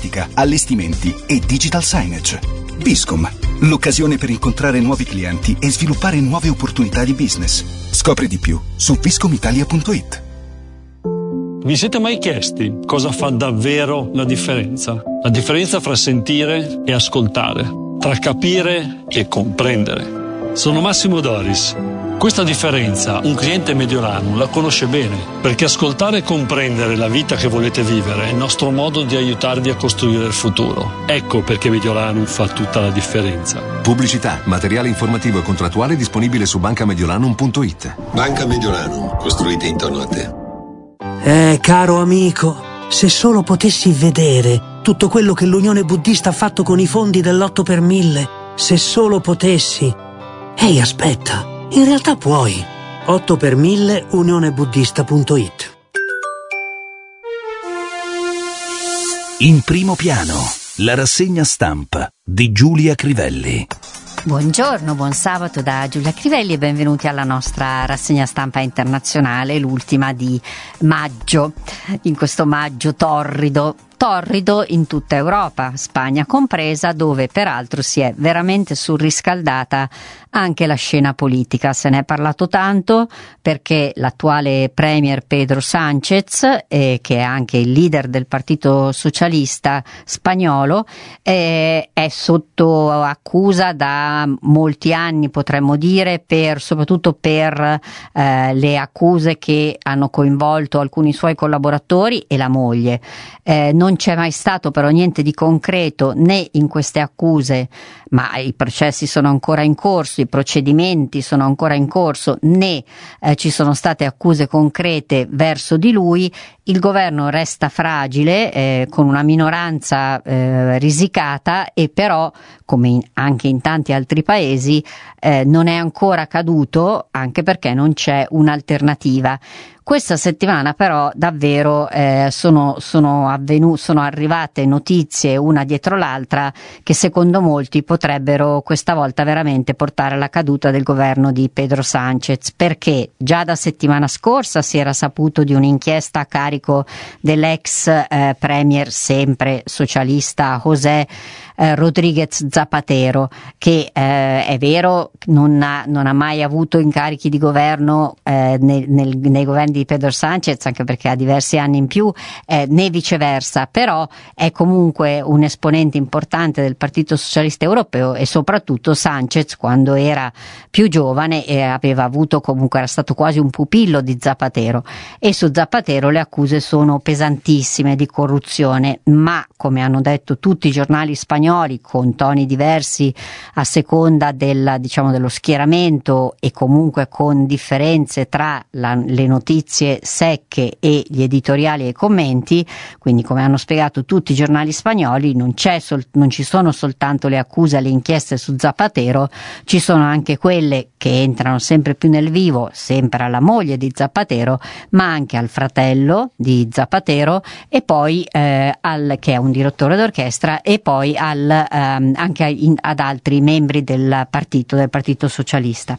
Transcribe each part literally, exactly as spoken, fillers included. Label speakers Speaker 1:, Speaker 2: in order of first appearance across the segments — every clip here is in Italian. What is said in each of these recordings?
Speaker 1: logistica, allestimenti e digital signage. Viscom, l'occasione per incontrare nuovi clienti e sviluppare nuove opportunità di business. Scopri di più su viscomitalia punto it.
Speaker 2: Vi siete mai chiesti cosa fa davvero la differenza? La differenza fra sentire e ascoltare, tra capire e comprendere. Sono Massimo Doris. Questa differenza un cliente Mediolanum la conosce bene, perché ascoltare e comprendere la vita che volete vivere è il nostro modo di aiutarvi a costruire il futuro. Ecco perché Mediolanum fa tutta la differenza.
Speaker 3: Pubblicità, materiale informativo e contrattuale disponibile su banca mediolanum punto it.
Speaker 4: Banca Mediolanum, costruite intorno a te.
Speaker 5: Eh, caro amico, se solo potessi vedere tutto quello che l'Unione Buddista ha fatto con i fondi dell'otto per mille, se solo potessi. Ehi, aspetta. In realtà puoi. otto per mille unione buddista punto it.
Speaker 1: In primo piano, la rassegna stampa di Giulia Crivelli.
Speaker 6: Buongiorno, buon sabato da Giulia Crivelli e benvenuti alla nostra rassegna stampa internazionale, l'ultima di maggio, in questo maggio torrido. Torrido in tutta Europa, Spagna compresa, dove peraltro si è veramente surriscaldata anche la scena politica. Se ne è parlato tanto perché l'attuale premier Pedro Sánchez, eh, che è anche il leader del Partito Socialista spagnolo, eh, è sotto accusa da molti anni, potremmo dire, per soprattutto per eh, le accuse che hanno coinvolto alcuni suoi collaboratori e la moglie. Eh, non c'è mai stato però niente di concreto né in queste accuse, ma i processi sono ancora in corso, i procedimenti sono ancora in corso, né eh, ci sono state accuse concrete verso di lui. Il governo resta fragile, eh, con una minoranza eh, risicata, e però, come in, anche in tanti altri paesi, eh, non è ancora caduto, anche perché non c'è un'alternativa. Questa settimana però davvero eh, sono, sono, avvenu- sono arrivate notizie una dietro l'altra che secondo molti potrebbero questa volta veramente portare alla caduta del governo di Pedro Sánchez, perché già da settimana scorsa si era saputo di un'inchiesta a carico dell'ex eh, premier sempre socialista José eh, Rodríguez Zapatero, che eh, è vero non ha, non ha mai avuto incarichi di governo eh, nel, nel, nei governi di Pedro Sánchez, anche perché ha diversi anni in più, eh, né viceversa, però è comunque un esponente importante del Partito Socialista Europeo, e soprattutto Sánchez, quando era più giovane, eh, aveva avuto comunque era stato quasi un pupillo di Zapatero, e su Zapatero le accuse sono pesantissime di corruzione, ma come hanno detto tutti i giornali spagnoli, con toni diversi a seconda del, diciamo, dello schieramento, e comunque con differenze tra la, le notizie secche e gli editoriali e i commenti, quindi come hanno spiegato tutti i giornali spagnoli, non, c'è sol, non ci sono soltanto le accuse alle inchieste su Zapatero, ci sono anche quelle che entrano sempre più nel vivo, sempre alla moglie di Zapatero, ma anche al fratello di Zapatero, e poi eh, al, che è un direttore d'orchestra, e poi al, ehm, anche in, ad altri membri del partito, del Partito Socialista.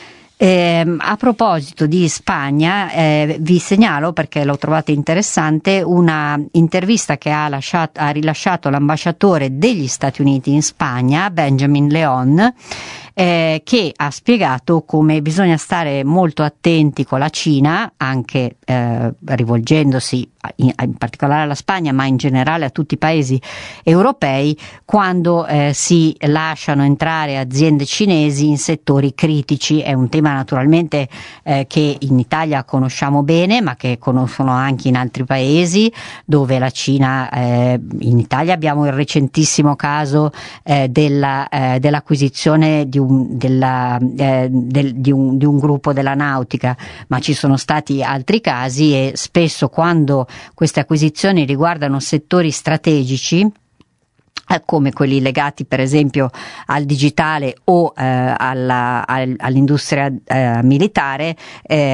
Speaker 6: Eh, a proposito di Spagna, eh, vi segnalo, perché l'ho trovata interessante, una intervista che ha, lasciato, ha rilasciato l'ambasciatore degli Stati Uniti in Spagna, Benjamin Leon, eh, che ha spiegato come bisogna stare molto attenti con la Cina, anche eh, rivolgendosi in, in particolare alla Spagna, ma in generale a tutti i paesi europei, quando eh, si lasciano entrare aziende cinesi in settori critici. È un tema naturalmente eh, che in Italia conosciamo bene, ma che conoscono anche in altri paesi, dove la Cina, eh, in Italia abbiamo il recentissimo caso eh, della, eh, dell'acquisizione di un, della, eh, del, di, un, di un gruppo della nautica, ma ci sono stati altri casi, e spesso quando queste acquisizioni riguardano settori strategici, come quelli legati per esempio al digitale o eh, alla, al, all'industria eh, militare, eh,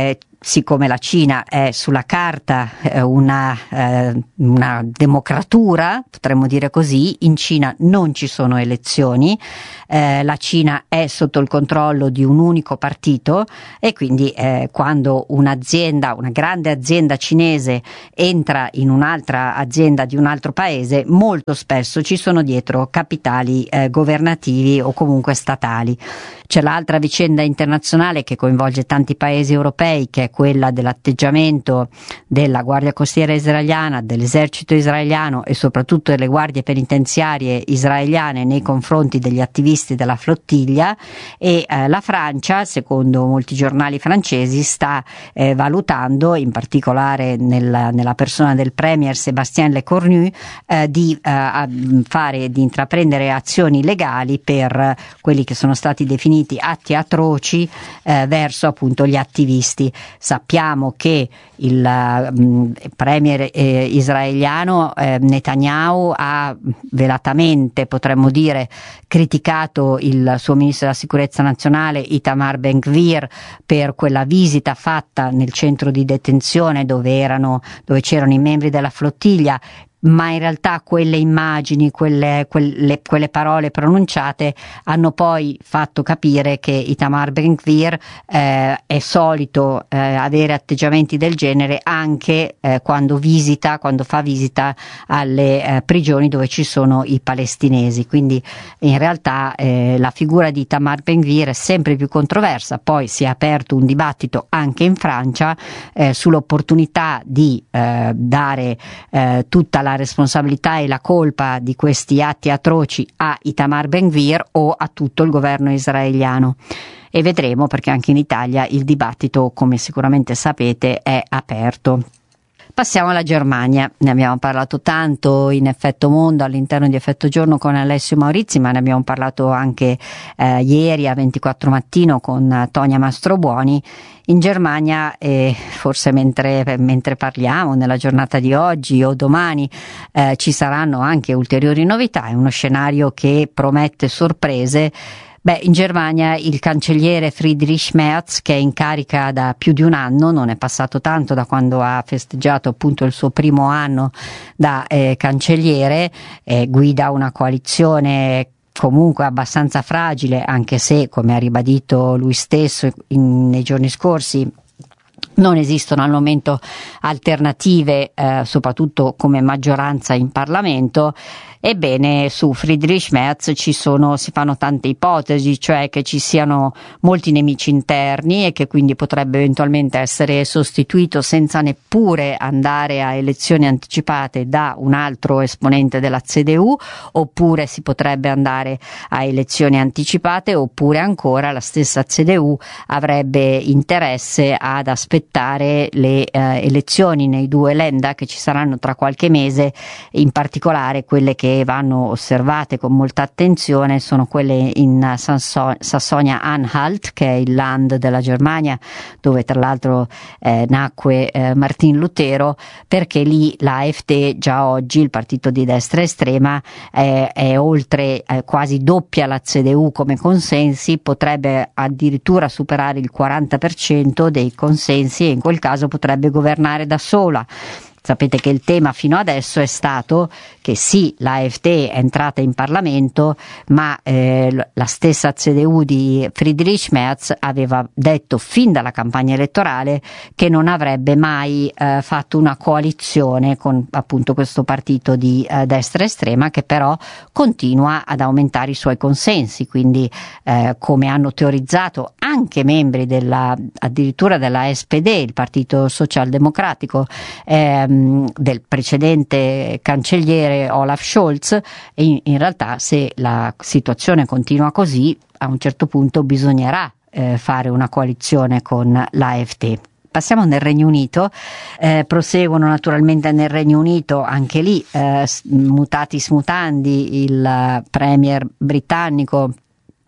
Speaker 6: siccome la Cina è sulla carta eh, una, eh, una democratura, potremmo dire così, in Cina non ci sono elezioni, eh, la Cina è sotto il controllo di un unico partito e quindi eh, quando un'azienda, una grande azienda cinese entra in un'altra azienda di un altro paese, molto spesso ci sono dietro capitali eh, governativi o comunque statali. C'è l'altra vicenda internazionale che coinvolge tanti paesi europei, che è quella dell'atteggiamento della Guardia Costiera israeliana, dell'esercito israeliano e soprattutto delle guardie penitenziarie israeliane nei confronti degli attivisti della flottiglia, e eh, la Francia, secondo molti giornali francesi, sta eh, valutando, in particolare nella, nella persona del premier Sébastien Lecornu, eh, di eh, fare, di intraprendere azioni legali per quelli che sono stati definiti atti atroci eh, verso appunto gli attivisti. Sappiamo che il mh, premier eh, israeliano eh, Netanyahu ha velatamente, potremmo dire, criticato il suo ministro della sicurezza nazionale Itamar Ben-Gvir per quella visita fatta nel centro di detenzione dove erano dove c'erano i membri della flottiglia, ma in realtà quelle immagini, quelle, quelle, quelle parole pronunciate hanno poi fatto capire che Itamar Ben-Gvir eh, è solito eh, avere atteggiamenti del genere anche eh, quando visita, quando fa visita alle eh, prigioni dove ci sono i palestinesi. Quindi in realtà eh, la figura di Itamar Ben-Gvir è sempre più controversa. Poi si è aperto un dibattito anche in Francia eh, sull'opportunità di eh, dare eh, tutta la responsabilità e la colpa di questi atti atroci a Itamar Ben-Gvir o a tutto il governo israeliano. E vedremo, perché anche in Italia il dibattito, come sicuramente sapete, è aperto. Passiamo alla Germania, ne abbiamo parlato tanto in Effetto Mondo, all'interno di Effetto Giorno con Alessio Maurizi, ma ne abbiamo parlato anche eh, ieri a ventiquattro Mattino con eh, Tonia Mastrobuoni. In Germania, eh, forse mentre, mentre parliamo, nella giornata di oggi o domani, eh, ci saranno anche ulteriori novità. È uno scenario che promette sorprese. Beh, in Germania il cancelliere Friedrich Merz, che è in carica da più di un anno, non è passato tanto da quando ha festeggiato appunto il suo primo anno da eh, cancelliere, eh, guida una coalizione comunque abbastanza fragile, anche se, come ha ribadito lui stesso in, nei giorni scorsi, non esistono al momento alternative, eh, soprattutto come maggioranza in Parlamento. Ebbene, su Friedrich Merz ci sono, si fanno tante ipotesi, cioè che ci siano molti nemici interni e che quindi potrebbe eventualmente essere sostituito senza neppure andare a elezioni anticipate da un altro esponente della C D U, oppure si potrebbe andare a elezioni anticipate, oppure ancora la stessa C D U avrebbe interesse ad aspettare le eh, elezioni nei due Länder che ci saranno tra qualche mese, in particolare quelle che vanno osservate con molta attenzione sono quelle in Sassonia-Anhalt, che è il land della Germania dove tra l'altro eh, nacque eh, Martin Lutero, perché lì la AfD già oggi, il partito di destra estrema, eh, è oltre eh, quasi doppia la C D U come consensi, potrebbe addirittura superare il quaranta per cento dei consensi e in quel caso potrebbe governare da sola. Sapete che il tema fino adesso è stato che sì, la AfD è entrata in Parlamento, ma eh, la stessa C D U di Friedrich Merz aveva detto fin dalla campagna elettorale che non avrebbe mai eh, fatto una coalizione con appunto questo partito di eh, destra estrema, che però continua ad aumentare i suoi consensi. Quindi eh, come hanno teorizzato anche membri della, addirittura della S P D, il partito socialdemocratico, eh, del precedente cancelliere Olaf Scholz, in, in realtà se la situazione continua così a un certo punto bisognerà eh, fare una coalizione con l'AfD. Passiamo nel Regno Unito, eh, proseguono naturalmente nel Regno Unito anche lì eh, mutatis mutandi il premier britannico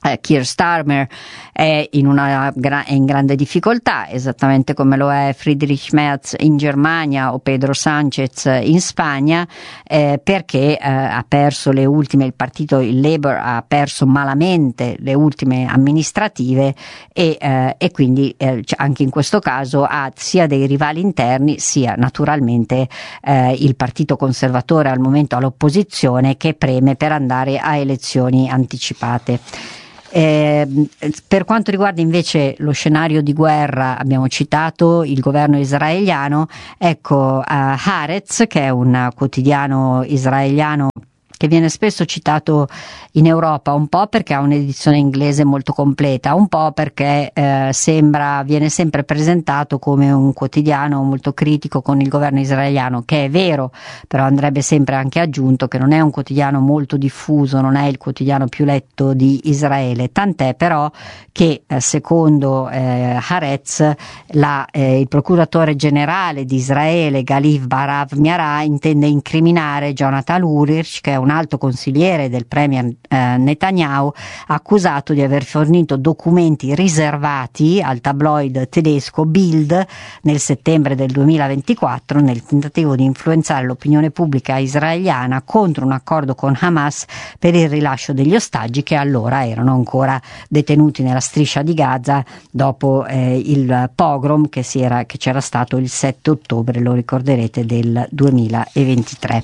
Speaker 6: Eh, Keir Starmer è in, una, è in grande difficoltà, esattamente come lo è Friedrich Merz in Germania o Pedro Sánchez in Spagna, eh, perché eh, ha perso le ultime, il partito, il Labour ha perso malamente le ultime amministrative e, eh, e quindi eh, anche in questo caso ha sia dei rivali interni sia naturalmente eh, il partito conservatore al momento all'opposizione, che preme per andare a elezioni anticipate. Eh, per quanto riguarda invece lo scenario di guerra, abbiamo citato il governo israeliano. Ecco, uh, Haaretz, che è un quotidiano israeliano che viene spesso citato in Europa, un po' perché ha un'edizione inglese molto completa, un po' perché eh, sembra, viene sempre presentato come un quotidiano molto critico con il governo israeliano, che è vero, però andrebbe sempre anche aggiunto che non è un quotidiano molto diffuso, non è il quotidiano più letto di Israele, tant'è però che eh, secondo eh, Haaretz la, eh, il procuratore generale di Israele, Galiv Barav Miara, intende incriminare Jonathan Ulrich, che è un alto consigliere del premier eh, Netanyahu, accusato di aver fornito documenti riservati al tabloid tedesco Bild nel settembre del duemilaventiquattro nel tentativo di influenzare l'opinione pubblica israeliana contro un accordo con Hamas per il rilascio degli ostaggi che allora erano ancora detenuti nella striscia di Gaza dopo eh, il pogrom che, si era, che c'era stato il sette ottobre, lo ricorderete, del duemilaventitré.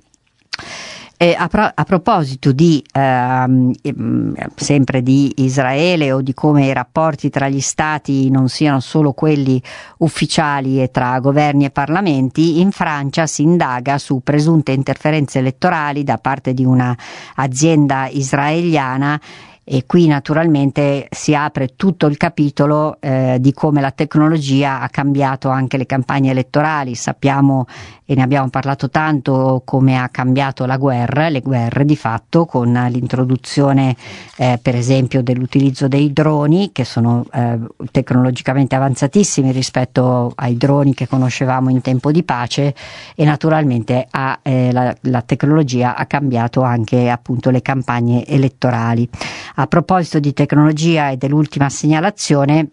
Speaker 6: Eh, a, pro- a proposito di ehm, sempre di Israele o di come i rapporti tra gli stati non siano solo quelli ufficiali e tra governi e parlamenti, in Francia si indaga su presunte interferenze elettorali da parte di una azienda israeliana. E qui naturalmente si apre tutto il capitolo eh, di come la tecnologia ha cambiato anche le campagne elettorali. Sappiamo, e ne abbiamo parlato tanto, come ha cambiato la guerra, le guerre di fatto, con l'introduzione eh, per esempio dell'utilizzo dei droni, che sono eh, tecnologicamente avanzatissimi rispetto ai droni che conoscevamo in tempo di pace, e naturalmente ha, eh, la, la tecnologia ha cambiato anche appunto le campagne elettorali. A proposito di tecnologia e dell'ultima segnalazione,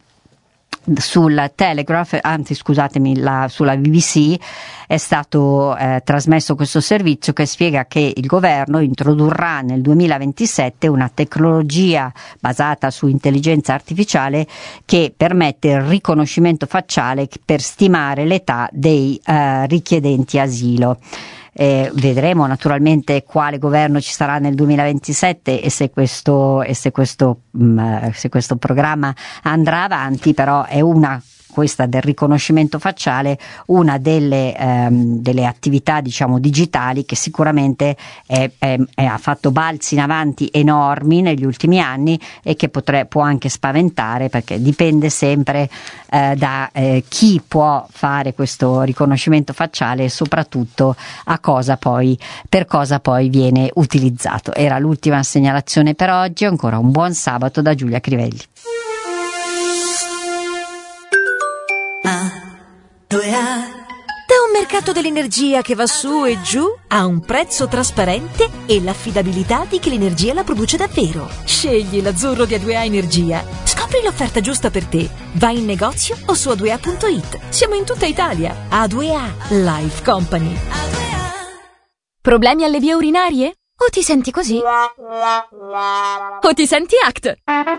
Speaker 6: sul Telegraph, anzi scusatemi, la, sulla B B C è stato eh, trasmesso questo servizio che spiega che il governo introdurrà nel duemilaventisette una tecnologia basata su intelligenza artificiale che permette il riconoscimento facciale per stimare l'età dei eh, richiedenti asilo. Eh, vedremo naturalmente quale governo ci sarà nel duemilaventisette e se questo, e se questo, mh, se questo programma andrà avanti, però è una questa del riconoscimento facciale, una delle, ehm, delle attività diciamo digitali che sicuramente è, è, è, ha fatto balzi in avanti enormi negli ultimi anni e che potre, può anche spaventare, perché dipende sempre eh, da eh, chi può fare questo riconoscimento facciale e soprattutto a cosa poi, per cosa poi viene utilizzato. Era l'ultima segnalazione per oggi, ancora un buon sabato da Giulia Crivelli.
Speaker 7: Da un mercato dell'energia che va su e giù a un prezzo trasparente e l'affidabilità di chi l'energia la produce davvero. Scegli l'azzurro di A due A Energia. Scopri l'offerta giusta per te. Vai in negozio o su a due a punto it. Siamo in tutta Italia. A due A Life Company. Problemi alle vie urinarie? O ti senti così? O ti senti A C T?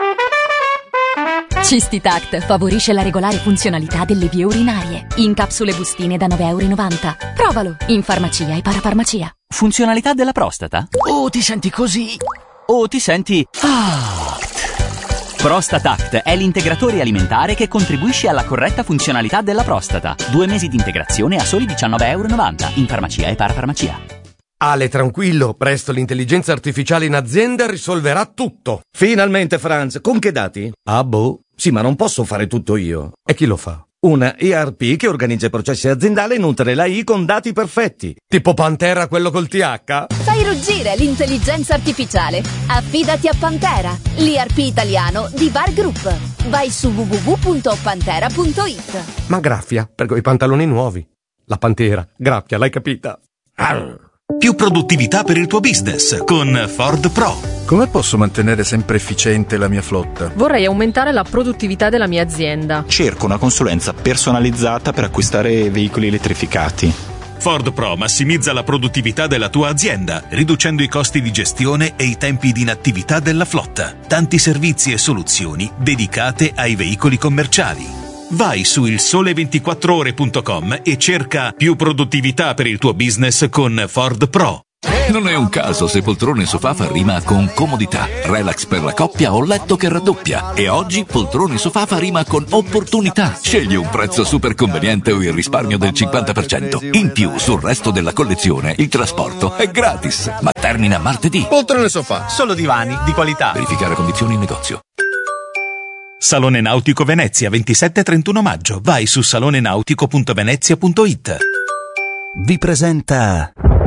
Speaker 7: Cistitact favorisce la regolare funzionalità delle vie urinarie. In capsule bustine da nove e novanta euro. Provalo in farmacia e parafarmacia.
Speaker 8: Funzionalità della prostata? O ti senti così? O ti senti A C T? Prostatact è l'integratore alimentare che contribuisce alla corretta funzionalità della prostata. Due mesi di integrazione a soli diciannove e novanta euro in farmacia e parafarmacia.
Speaker 9: Ale, tranquillo, presto l'intelligenza artificiale in azienda risolverà tutto.
Speaker 10: Finalmente, Franz, con che dati?
Speaker 9: Ah, boh.
Speaker 10: Sì, ma non posso fare tutto io.
Speaker 9: E chi lo fa?
Speaker 10: Una E R P che organizza i processi aziendali e nutre l'A I con dati perfetti.
Speaker 9: Tipo Pantera, quello col T H?
Speaker 11: Fai ruggire l'intelligenza artificiale. Affidati a Pantera, l'E R P italiano di Bar Group. Vai su w w w punto pantera punto it.
Speaker 9: Ma graffia, per quei pantaloni nuovi. La Pantera, graffia, l'hai capita? Arr.
Speaker 12: più produttività per il tuo business con Ford Pro.
Speaker 13: Come posso mantenere sempre efficiente la mia flotta?
Speaker 14: Vorrei aumentare la produttività della mia azienda.
Speaker 15: Cerco una consulenza personalizzata per acquistare veicoli elettrificati.
Speaker 12: Ford Pro massimizza la produttività della tua azienda, riducendo i costi di gestione e i tempi di inattività della flotta. Tanti servizi e soluzioni dedicate ai veicoli commerciali. Vai su il sole ventiquattro ore punto com e cerca più produttività per il tuo business con Ford Pro.
Speaker 16: Non è un caso se poltrone sofà fa rima con comodità, relax per la coppia o letto che raddoppia. E oggi poltrone sofà fa rima con opportunità. Scegli un prezzo super conveniente o il risparmio del cinquanta per cento. In più, sul resto della collezione, il trasporto è gratis. Ma termina martedì.
Speaker 9: Poltrone sofà,
Speaker 15: solo divani di qualità.
Speaker 16: Verificare condizioni in negozio.
Speaker 12: Salone Nautico Venezia, ventisette e trentuno maggio. Vai su salone nautico punto venezia punto it.
Speaker 17: Vi presenta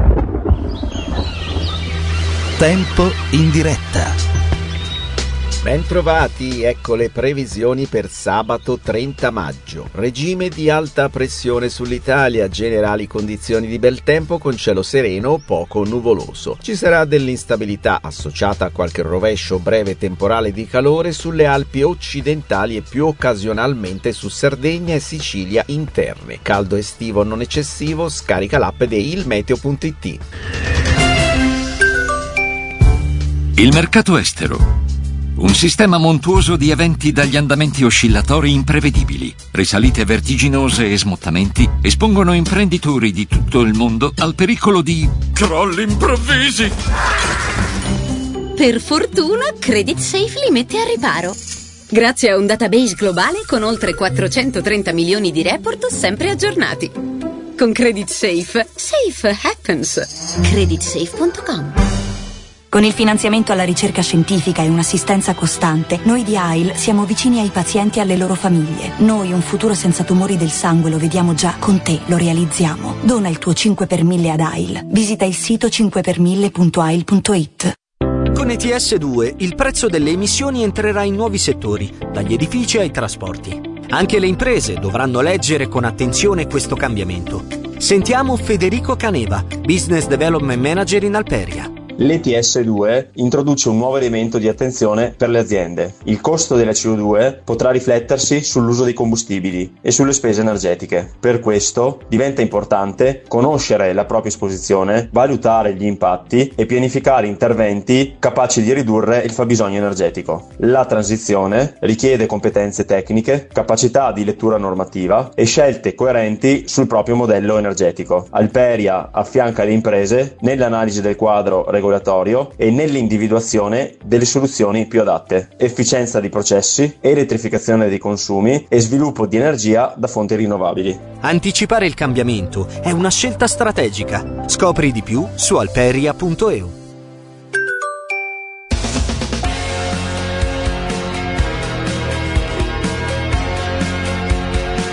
Speaker 17: Tempo in diretta.
Speaker 18: Bentrovati, ecco le previsioni per sabato trenta maggio. Regime di alta pressione sull'Italia, generali condizioni di bel tempo con cielo sereno o poco nuvoloso. Ci sarà dell'instabilità associata a qualche rovescio breve temporale di calore sulle Alpi occidentali e più occasionalmente su Sardegna e Sicilia interne. Caldo estivo non eccessivo, scarica l'app di ilmeteo punto it.
Speaker 16: Il mercato estero. Un sistema montuoso di eventi dagli andamenti oscillatori imprevedibili, risalite vertiginose e smottamenti espongono imprenditori di tutto il mondo al pericolo di crolli improvvisi.
Speaker 19: Per fortuna, Credit Safe li mette a riparo. Grazie a un database globale con oltre quattrocentotrenta milioni di report sempre aggiornati. Con Credit Safe, safe happens. credit safe punto com.
Speaker 20: Con il finanziamento alla ricerca scientifica e un'assistenza costante, noi di A I L siamo vicini ai pazienti e alle loro famiglie. Noi un futuro senza tumori del sangue lo vediamo già, con te lo realizziamo. Dona il tuo cinque per mille ad A I L. Visita il sito cinque per mille punto a i l punto it.
Speaker 21: Con E T S due il prezzo delle emissioni entrerà in nuovi settori, dagli edifici ai trasporti. Anche le imprese dovranno leggere con attenzione questo cambiamento. Sentiamo Federico Caneva, Business Development Manager in Alperia.
Speaker 22: L'E T S due introduce un nuovo elemento di attenzione per le aziende. Il costo della C O due potrà riflettersi sull'uso dei combustibili e sulle spese energetiche. Per questo diventa importante conoscere la propria esposizione, valutare gli impatti e pianificare interventi capaci di ridurre il fabbisogno energetico. La transizione richiede competenze tecniche, capacità di lettura normativa e scelte coerenti sul proprio modello energetico. Alperia affianca le imprese nell'analisi del quadro regolatorio e nell'individuazione delle soluzioni più adatte, efficienza di processi, elettrificazione dei consumi e sviluppo di energia da fonti rinnovabili.
Speaker 21: Anticipare il cambiamento è una scelta strategica. Scopri di più su alperia punto e u.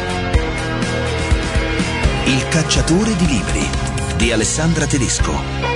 Speaker 17: Il cacciatore di libri di Alessandra Tedesco.